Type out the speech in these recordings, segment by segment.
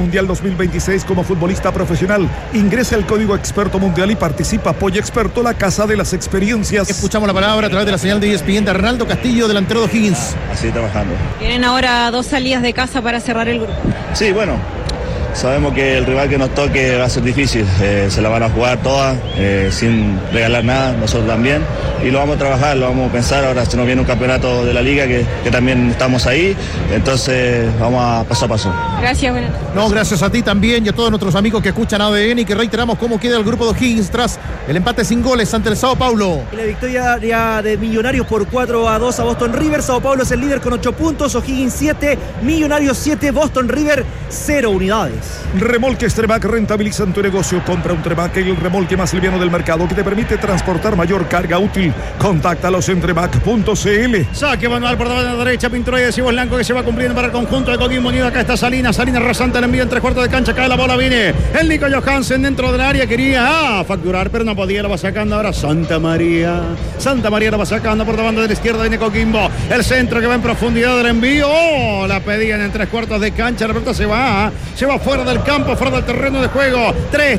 Mundial 2026 como futbolista profesional. Ingrese al código Experto Mundial y participa. Apoya Experto, la casa de las experiencias. Escuchamos la palabra a través de la señal de ESPN de Arnaldo Castillo, delantero de O'Higgins. Así trabajando. Tienen ahora 2 salidas de casa para cerrar el grupo. Sí, bueno, sabemos que el rival que nos toque va a ser difícil. Se la van a jugar todas sin regalar nada, nosotros también. Y lo vamos a trabajar, lo vamos a pensar. Ahora se nos viene un campeonato de la liga que también estamos ahí. Entonces vamos a paso a paso. Gracias, buenas tardes. No, gracias a ti también y a todos nuestros amigos que escuchan ADN y que reiteramos cómo queda el grupo de O'Higgins tras el empate sin goles ante el Sao Paulo. Y la victoria de Millonarios por 4-2 a Boston River. Sao Paulo es el líder con 8 puntos, O'Higgins 7, Millonarios 7, Boston River 0 unidades. Remolques Tremac rentabilizan tu negocio. Compra un Tremac, el remolque más liviano del mercado que te permite transportar mayor carga útil. Contáctalos en tremac.cl. Saque manual por la derecha, pintura y adhesivo blanco que se va cumpliendo para el conjunto de Coquimbo Unido. Acá está Salinas rasante el envío en 3/4 de cancha. Cae la bola, viene el Nico Johansen dentro del área. Quería facturar, pero no podía. Lo va sacando ahora Santa María lo va sacando por la banda de la izquierda. Viene Coquimbo, el centro que va en profundidad del envío. La pedían en 3/4 de cancha. La pelota se va fuera del campo, fuera del terreno de juego.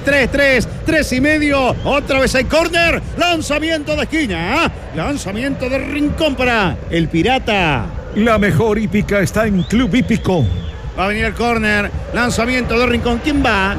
3-3-3-3 otra vez hay córner, lanzamiento de esquina, lanzamiento de rincón para el Pirata. La mejor hípica está en Club Hípico. Va a venir el córner, lanzamiento de rincón. ¿Quién va?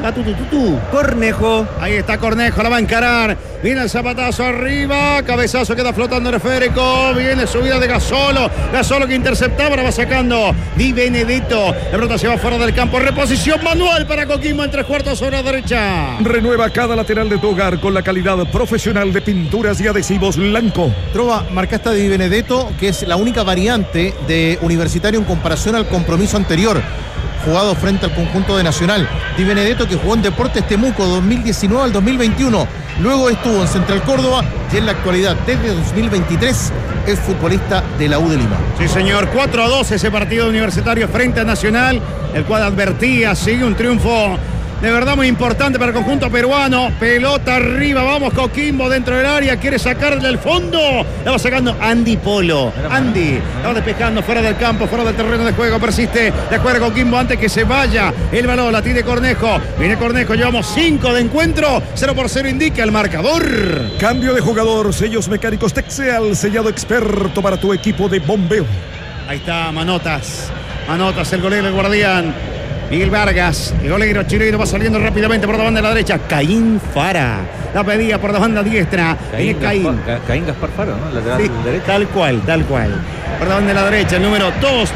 Cornejo. Ahí está Cornejo, la va a encarar. Viene el zapatazo arriba, cabezazo queda flotando el esférico. Viene subida de Gasolo que interceptaba, ahora va sacando Di Benedetto. La pelota se va fuera del campo, reposición manual para Coquimbo en 3/4 sobre la derecha. Renueva cada lateral de tu hogar con la calidad profesional de pinturas y adhesivos Blanco. Trova, marcaste a Di Benedetto, que es la única variante de Universitario en comparación al compromiso anterior jugado frente al conjunto de Nacional. Di Benedetto, que jugó en Deportes Temuco 2019 al 2021. Luego estuvo en Central Córdoba y en la actualidad, desde 2023, es futbolista de la U de Lima. Sí, señor. 4-2 ese partido Universitario frente a Nacional, el cual advertía, sigue un triunfo de verdad muy importante para el conjunto peruano. Pelota arriba, vamos Coquimbo dentro del área, quiere sacarle al fondo. La va sacando Andy Polo. Andy la va despejando fuera del campo, fuera del terreno de juego. Persiste de acuerdo Coquimbo antes que se vaya el balón. La tiene Cornejo. Viene Cornejo, llevamos 5 de encuentro. 0-0 indica el marcador. Cambio de jugador, sellos mecánicos Texeal, sellado experto para tu equipo de bombeo. Ahí está Manotas, el golero del Guardián. Miguel Vargas, el golero chileno va saliendo rápidamente por la banda de la derecha. Caín Fara, la pedía por la banda diestra. Caín Gaspar Fara, ¿no? Lateral sí, derecha. Tal cual. Por la banda de la derecha, el número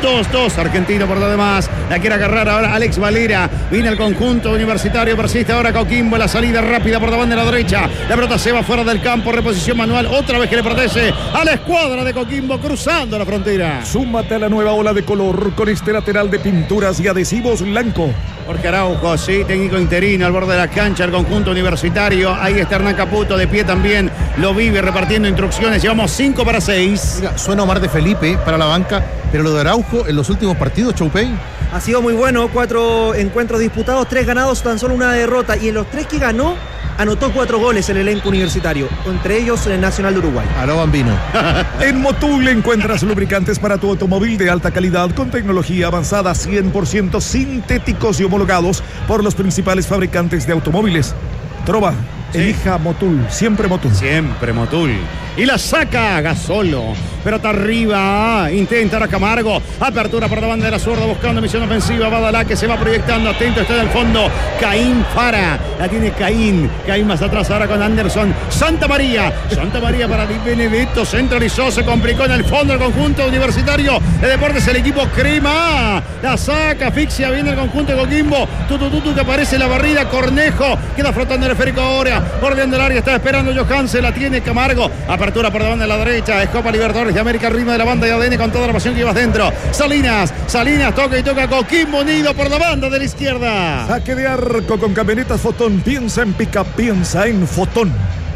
2, argentino por lo demás. La quiere agarrar ahora Alex Valera. Viene el conjunto Universitario, persiste ahora Coquimbo. La salida rápida por la banda de la derecha. La pelota se va fuera del campo, reposición manual. Otra vez que le pertenece a la escuadra de Coquimbo cruzando la frontera. Súmate a la nueva ola de color con este lateral de pinturas y adhesivos Blanco. Jorge Araujo, sí, técnico interino al borde de la cancha, el conjunto Universitario. Ahí está Hernán Caputo, de pie también. Lo vive repartiendo instrucciones. Llevamos 5-6. Mira, suena Omar de Felipe para la banca, pero lo de Araujo en los últimos partidos, Choupey, ha sido muy bueno. 4 encuentros disputados, 3 ganados, tan solo una derrota. Y en los 3 que ganó, anotó 4 goles el elenco universitario, entre ellos el Nacional de Uruguay. Aló, Bambino. En Motul encuentras lubricantes para tu automóvil de alta calidad con tecnología avanzada, 100% sintéticos y homologados por los principales fabricantes de automóviles. Trova, sí. Elija Motul, siempre Motul. Siempre Motul. Y la saca Gasolo. Pelota arriba. Intenta ahora Camargo. Apertura por la banda de la zurda buscando misión ofensiva. Badalá que se va proyectando. Atento, está en el fondo. Caín Fara. La tiene Caín. Caín más atrás ahora con Anderson. Santa María para Di Benedetto. Centralizó. Se complicó en el fondo el conjunto Universitario de Deportes. El equipo Crema. La saca. Asfixia. Viene el conjunto de Coquimbo. Tutu que aparece en la barrida. Cornejo. Queda flotando el esférico ahora. Bordeando el área. Está esperando Johansen. La tiene Camargo. Apertura por la banda de la derecha. Es Copa Libertadores de América, ritmo de la banda de ADN con toda la pasión que llevas dentro. Salinas toca Coquimbo Unido por la banda de la izquierda. Saque de arco con camionetas Fotón. Piensa en pica, piensa en Fotón.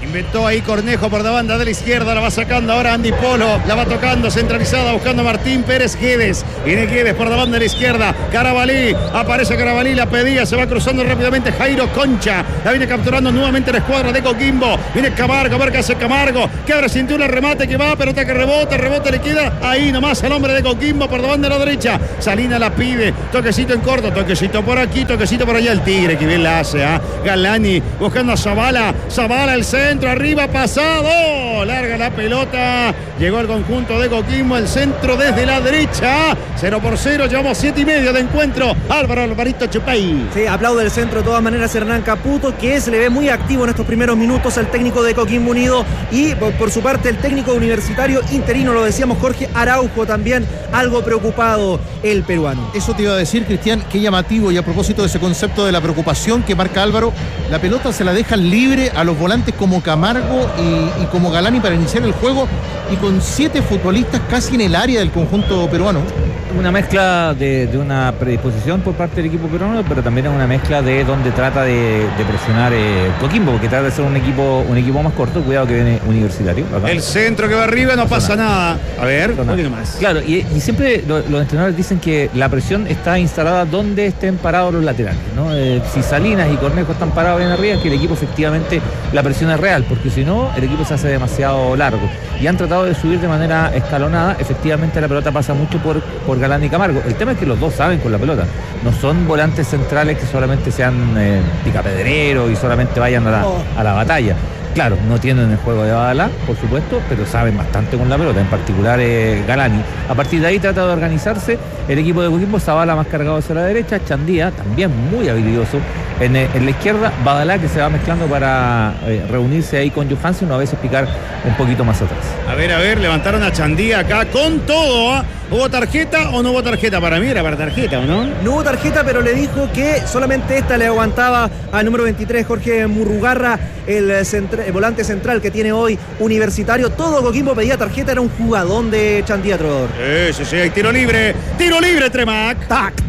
Inventó ahí Cornejo por la banda de la izquierda. La va sacando ahora Andy Polo. La va tocando centralizada buscando a Martín Pérez Guedes. Viene Guedes por la banda de la izquierda. Carabalí. Aparece Carabalí. La pedía. Se va cruzando rápidamente Jairo Concha. La viene capturando nuevamente la escuadra de Coquimbo. Viene Camargo. A ver qué hace Camargo. Que ahora sintió un remate que va. Pelota que rebota. Le queda ahí nomás al hombre de Coquimbo por la banda de la derecha. Salina la pide. Toquecito en corto. Toquecito por aquí. Toquecito por allá. El Tigre que bien la hace. Galani buscando a Zavala. Zavala el centro. Arriba pasado. Larga la pelota. Llegó el conjunto de Coquimbo. El centro desde la derecha. 0-0. Llevamos 7:30 de encuentro. Álvaro Alvarito Chupay. Sí, aplaude el centro de todas maneras Hernán Caputo, que se le ve muy activo en estos primeros minutos al técnico de Coquimbo Unido. Y por su parte el técnico universitario interino, lo decíamos, Jorge Araujo, también algo preocupado el peruano. Eso te iba a decir, Cristian, qué llamativo. Y a propósito de ese concepto de la preocupación que marca Álvaro, la pelota se la dejan libre a los volantes como Camargo y como Galani para iniciar el juego, y con 7 futbolistas casi en el área del conjunto peruano. Una mezcla de una predisposición por parte del equipo peruano, pero también es una mezcla de donde trata de presionar Coquimbo, porque trata de ser un equipo más corto. Cuidado que viene Universitario. Acá. El centro que va arriba, no pasa nada. A ver, un poquito más. Claro, y siempre los entrenadores dicen que la presión está instalada donde estén parados los laterales, ¿no? Si Salinas y Cornejo están parados bien arriba, es que el equipo efectivamente la presión es real, porque si no, el equipo se hace demasiado largo. Y han tratado de subir de manera escalonada. Efectivamente la pelota pasa mucho por Galán y Camargo. El tema es que los dos saben con la pelota. No son volantes centrales que solamente sean picapedreros y solamente vayan a la batalla. Claro, no tienen el juego de Badalá, por supuesto, pero saben bastante con la pelota, en particular Galani. A partir de ahí trata de organizarse el equipo de Coquimbo. Zavala más cargado hacia la derecha, Chandía también muy habilidoso en la izquierda, Badalá que se va mezclando para reunirse ahí con Johansen o a veces picar un poquito más atrás. A ver, levantaron a Chandía acá con todo. ¿Hubo tarjeta o no hubo tarjeta? Para mí era para tarjeta, ¿o no? No hubo tarjeta, pero le dijo que solamente esta le aguantaba al número 23, Jorge Murrugarra, el volante central que tiene hoy Universitario. Todo Coquimbo pedía tarjeta, era un jugadón de Chandía Trovador. Sí, hay tiro libre, Tremac.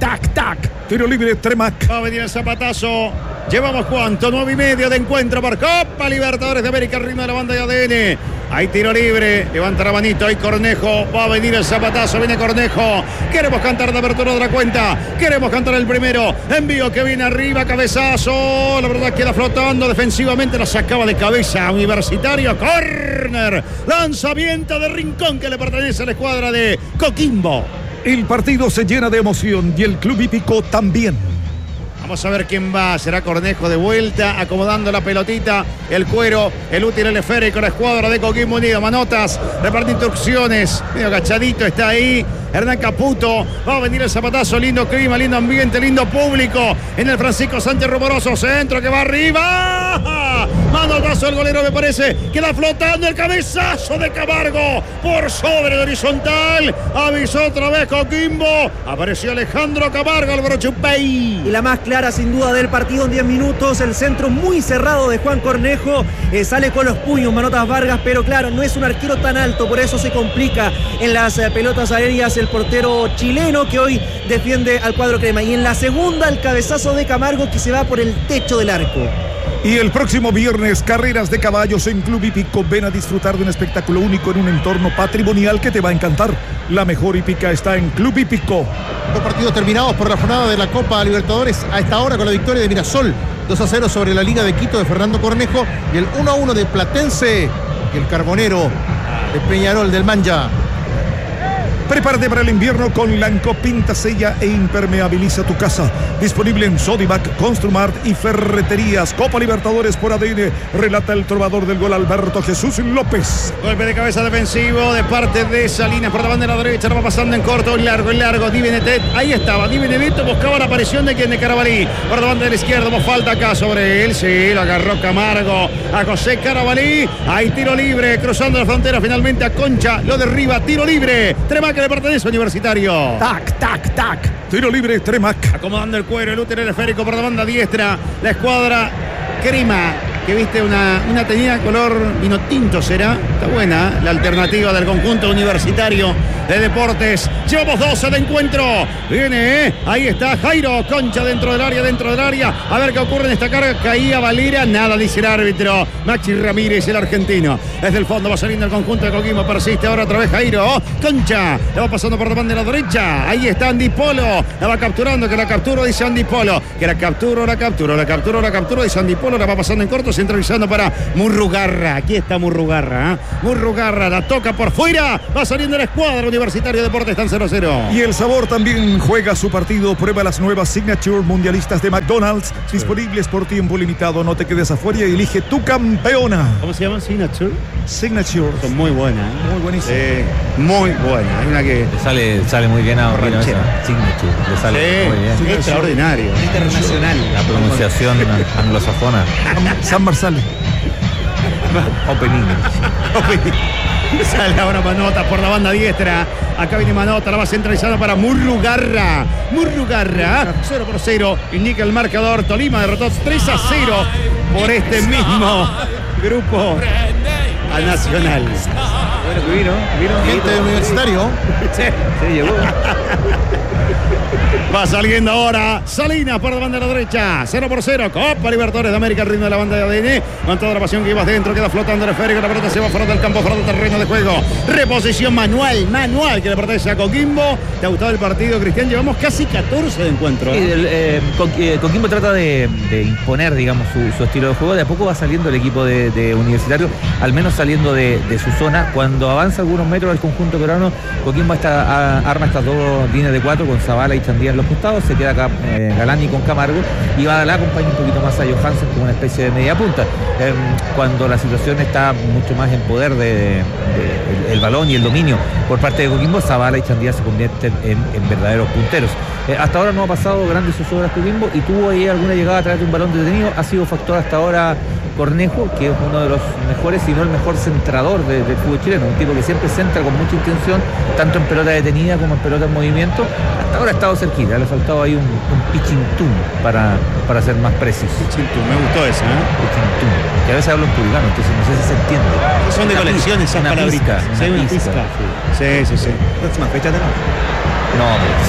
Tac. Tiro libre, Tremac. Va a venir el zapatazo. Llevamos cuánto, 9:30 de encuentro por Copa Libertadores de América, ritmo de la banda de ADN. Hay tiro libre, levanta la manito, hay Cornejo, va a venir el zapatazo, viene Cornejo. Queremos cantar de apertura otra cuenta, queremos cantar el primero. Envío que viene arriba, cabezazo, la verdad queda flotando defensivamente, la sacaba de cabeza Universitario. Corner, lanzamiento de Rincón que le pertenece a la escuadra de Coquimbo. El partido se llena de emoción y el club hípico también. Vamos a ver quién va. Será Cornejo de vuelta, acomodando la pelotita, el cuero, el útil, el esférico, la escuadra de Coquimbo Unido. Manotas, reparte instrucciones, medio agachadito está ahí Hernán Caputo. Va a venir el zapatazo, lindo clima, lindo ambiente, lindo público en el Francisco Sánchez Rumoroso. Centro que va arriba. Manotazo el golero, me parece. Queda flotando el cabezazo de Camargo por sobre el horizontal. Avisó otra vez Coquimbo. Apareció Alejandro Camargo, Álvaro Chupay. Y la más clara sin duda del partido en 10 minutos. El centro muy cerrado de Juan Cornejo. Sale con los puños Manotas Vargas, pero claro, no es un arquero tan alto, por eso se complica en las pelotas aéreas el portero chileno que hoy defiende al cuadro crema. Y en la segunda el cabezazo de Camargo que se va por el techo del arco. Y el próximo viernes, carreras de caballos en Club Hípico. Ven a disfrutar de un espectáculo único en un entorno patrimonial que te va a encantar. La mejor hípica está en Club Hípico. 2 partidos terminados por la jornada de la Copa Libertadores a esta hora, con la victoria de Mirasol 2-0 sobre la Liga de Quito de Fernando Cornejo y el 1-1 de Platense y el Carbonero de Peñarol del Manja. Prepárate para el invierno con Lanco. Pinta, sella e impermeabiliza tu casa. Disponible en Sodimac, Construmart y Ferreterías. Copa Libertadores por ADN. Relata el trovador del gol, Alberto Jesús López. Golpe de cabeza defensivo de parte de Salinas por la banda de la derecha. Lo va pasando en corto, en largo. Di Benedetto. Ahí estaba. Di Benedetto buscaba la aparición de quien, de Carabalí. Por la banda de la izquierda. Falta acá sobre él. Sí, lo agarró Camargo a José Carabalí. Hay tiro libre. Cruzando la frontera finalmente a Concha. Lo derriba. Tiro libre. Tremac le pertenece a Universitario. Tac. Tiro libre, Tremac. Acomodando el cuero, el útero, el esférico por la banda diestra. La escuadra Crema que viste una tenida color vino tinto, ¿será? Está buena la alternativa del conjunto universitario de deportes. Llevamos 12 de encuentro. Viene, ahí está Jairo Concha dentro del área. A ver qué ocurre en esta carga. Caía Valera, nada dice el árbitro. Maxi Ramírez, el argentino. Desde el fondo va saliendo el conjunto de Coquimbo. Persiste ahora otra vez Jairo Concha. La va pasando por la banda de la derecha. Ahí está Andy Polo. La va capturando, que la capturo, dice Andy Polo. Que la capturo, dice Andy Polo. La va pasando en corto, centralizando para Murrugarra. Aquí está Murrugarra. Murrugarra la toca por fuera. Va saliendo la escuadra Universitario de Deportes, están 0-0. Y el Sabor también juega su partido. Prueba las nuevas Signature mundialistas de McDonald's, disponibles por tiempo limitado. No te quedes afuera y elige tu campeona. ¿Cómo se llama? Signature. Son muy buenas. Muy buenísimas. Muy buenas. Hay una que sale muy bien a Signature. Le sale muy bien. Extraordinario. Internacional. La pronunciación anglosajona. San Marsale. Opening. Sale ahora Manota por la banda diestra. Acá viene Manota, la va centralizando para Murrugarra. 0-0. Indica el marcador. Tolima derrotó 3-0 por este mismo grupo a Nacional. Bueno, que vino Gente de Universitario. Sí, llegó. Va saliendo ahora Salinas por la banda de la derecha. 0-0. Copa Libertadores de América. Ritmo de la banda de ADN. Con toda la pasión que ibas dentro. Queda flotando el esférico. La pelota se va fuera del campo, fuera del terreno de juego. Reposición manual que le pertenece a Coquimbo. ¿Te ha gustado el partido, Cristian? Llevamos casi 14 de encuentro. Coquimbo trata de imponer, digamos, su estilo de juego. De a poco va saliendo el equipo de Universitario, al menos saliendo de su zona. Cuando avanza algunos metros el conjunto peruano, Coquimbo arma estas dos líneas de 4 con Zavala y Chandía en los costados. Se queda acá Galani con Camargo y va a la acompaña un poquito más a Johansen como una especie de media punta. Cuando la situación está mucho más en poder el balón y el dominio por parte de Coquimbo, Zavala y Chandía se convierten en verdaderos punteros. Hasta ahora no ha pasado grandes zozobras Coquimbo y tuvo ahí alguna llegada a través de un balón detenido. Ha sido factor hasta ahora Cornejo, que es uno de los mejores, si no el mejor centrador del fútbol chileno. Un tipo que siempre centra con mucha intención, tanto en pelota detenida como en pelota en movimiento. Hasta ahora ha estado cerquita, le ha faltado ahí un pitching tune para ser más preciso. Pitching tune, me gustó eso, Pitching tune, que a veces hablo en puritano, entonces no sé si se entiende. Son de colecciones esas palabritas. Una pista. Sí. Próxima fecha tenemos. No, pues.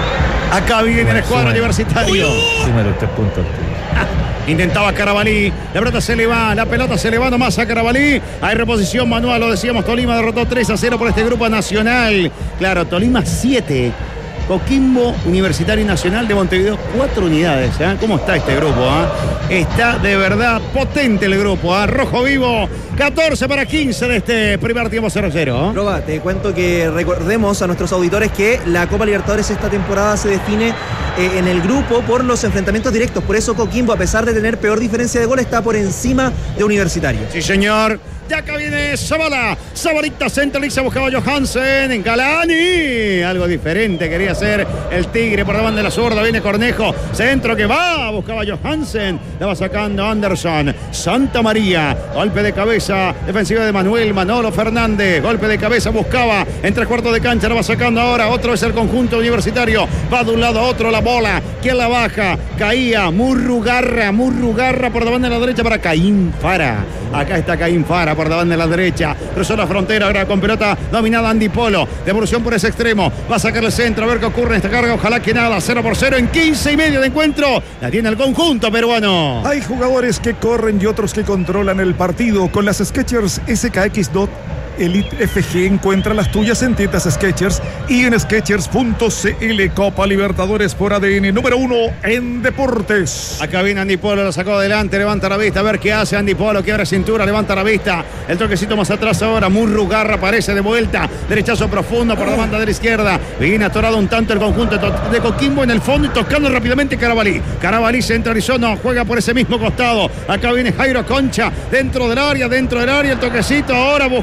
Acá viene el escuadro universitario. Número 3 puntos. Intentaba Carabalí, la pelota se le va nomás a Carabalí. Hay reposición manual, lo decíamos, Tolima derrotó 3-0 por este grupo nacional. Claro, Tolima 7. Coquimbo, Universitario y Nacional de Montevideo, 4 unidades. ¿Cómo está este grupo? Está de verdad potente el grupo. Rojo vivo, 14-15 de este primer tiempo 0-0. Roba, te cuento que recordemos a nuestros auditores que la Copa Libertadores esta temporada se define en el grupo por los enfrentamientos directos. Por eso Coquimbo, a pesar de tener peor diferencia de gol, está por encima de Universitario. Sí, señor. Ya acá viene Zavala. Zabalita centraliza, buscaba Johansen en Galani. Algo diferente quería hacer el Tigre por la banda de la zurda. Viene Cornejo. Centro que va. Buscaba Johansen. La va sacando Anderson. Santa María. Golpe de cabeza. Defensiva de Manuel Manolo Fernández. Golpe de cabeza. Buscaba en 3/4 de cancha. La va sacando ahora. Otro es el conjunto universitario. Va de un lado a otro la bola. ¿Quién la baja? Caía Murrugarra por la banda de la derecha para Caín Fara. Acá está Caín Fara por la banda de la derecha. Cruzó la frontera ahora con pelota dominada Andy Polo. Devolución por ese extremo. Va a sacar el centro. A ver qué ocurre en esta carga. Ojalá que nada. 0-0 en 15:30 de encuentro. La tiene el conjunto peruano. Hay jugadores que corren y otros que controlan el partido. Con las Skechers SKX Dot Elite FG encuentra las tuyas en tiendas Skechers y en Skechers.cl. Copa Libertadores por ADN, número 1 en deportes. Acá viene Andy Polo, lo sacó adelante, levanta la vista, a ver qué hace Andy Polo, quiebra cintura, levanta la vista, el toquecito más atrás ahora, Murrugarra aparece de vuelta, derechazo profundo por la banda de la izquierda, viene atorado un tanto el conjunto de Coquimbo en el fondo y tocando rápidamente Carabalí centralizó, no, juega por ese mismo costado, acá viene Jairo Concha, dentro del área, el toquecito ahora buscaba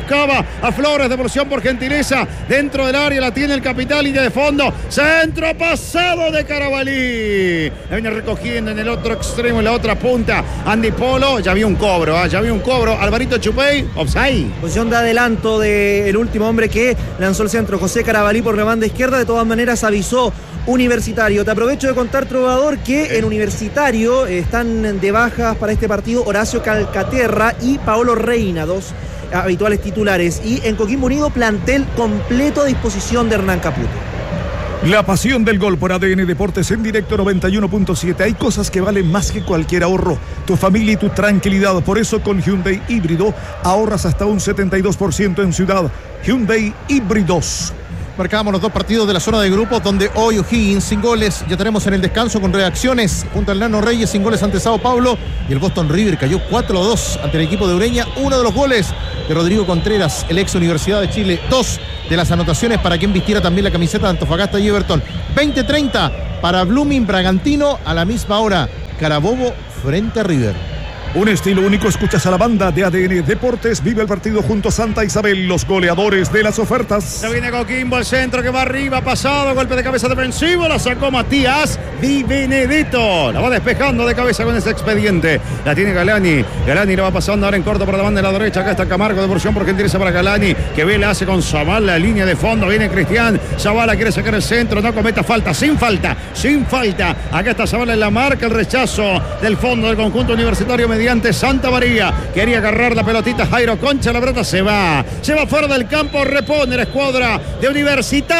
a Flores, devolución por gentileza dentro del área, la tiene el capitán, línea de fondo, centro pasado de Carabalí, la viene recogiendo en el otro extremo, en la otra punta, Andy Polo, ya había un cobro, Alvarito Chupey, offside. Posición de adelanto del último hombre que lanzó el centro, José Carabalí por la banda izquierda. De todas maneras avisó Universitario. Te aprovecho de contar, Trovador, que en Universitario están de bajas para este partido Horacio Calcaterra y Paolo Reina, dos habituales titulares. Y en Coquimbo Unido, plantel completo a disposición de Hernán Caputo. La pasión del gol por ADN Deportes en directo 91.7. Hay cosas que valen más que cualquier ahorro. Tu familia y tu tranquilidad. Por eso con Hyundai Híbrido ahorras hasta un 72% en ciudad. Hyundai Híbridos. Marcábamos los dos partidos de la zona de grupos, donde hoy O'Higgins sin goles. Ya tenemos en el descanso con reacciones junto al Nano Reyes sin goles ante Sao Paulo. Y el Boston River cayó 4-2 ante el equipo de Ureña. Uno de los goles de Rodrigo Contreras, el ex Universidad de Chile. Dos de las anotaciones para quien vistiera también la camiseta de Antofagasta y Everton. 20-30 para Blooming Bragantino. A la misma hora, Carabobo frente a River. Un estilo único, escuchas a la banda de ADN Deportes. Vive el partido junto a Santa Isabel, los goleadores de las ofertas. Se viene Coquimbo, el centro que va arriba, pasado, golpe de cabeza defensivo, la sacó Matías Di Benedetto. La va despejando de cabeza con ese expediente. La tiene Galani. Galani la va pasando ahora en corto por la banda de la derecha. Acá está Camargo, devolución por gentileza para Galani, que ve, la hace con Zavala, la línea de fondo. Viene Cristian. Zavala quiere sacar el centro, no cometa falta, sin falta. Acá está Zavala en la marca, el rechazo del fondo del conjunto universitario mediante Santa María. Quería agarrar la pelotita Jairo Concha, la pelota se va fuera del campo, repone la escuadra de Universitario.